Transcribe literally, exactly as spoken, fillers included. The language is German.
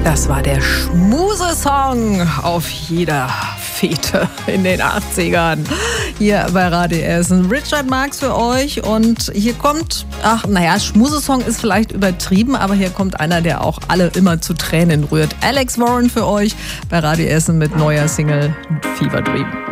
Das war der Schmusesong auf jeder Fete in den achtzigern. Hier bei Radio Essen. Richard Marx für euch und hier kommt, ach naja, Schmusesong ist vielleicht übertrieben, aber hier kommt einer, der auch alle immer zu Tränen rührt. Alex Warren für euch bei Radio Essen mit neuer Single Fever Dream.